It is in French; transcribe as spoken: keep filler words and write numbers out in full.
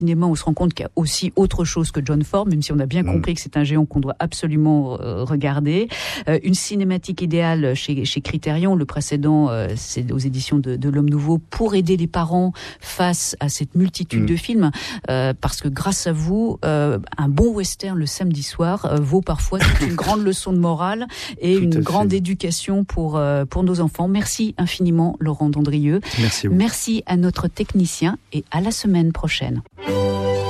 cinéma, on se rend compte qu'il y a aussi autre chose que John Ford, même si on a bien mmh. compris que c'est un géant qu'on doit absolument euh, regarder. Euh, une cinématique idéale chez, chez Criterion, le précédent, euh, c'est aux éditions de, de L'Homme Nouveau, pour aider les parents face à cette multitude mmh. de films, euh, parce que grâce à vous, euh, un bon western le samedi soir euh, vaut parfois une grande leçon de morale et Tout une grande fait. éducation pour, euh, pour nos enfants. Merci infiniment, Laurent Dandrieux. Merci à vous. Merci à notre technicien et à la semaine prochaine.